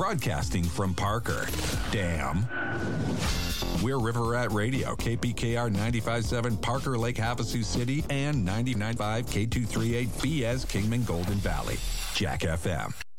broadcasting from Parker. Damn. We're River Rat Radio, KPKR 95.7 Parker Lake Havasu City and 99.5 K238 BS Kingman Golden Valley. Jack FM.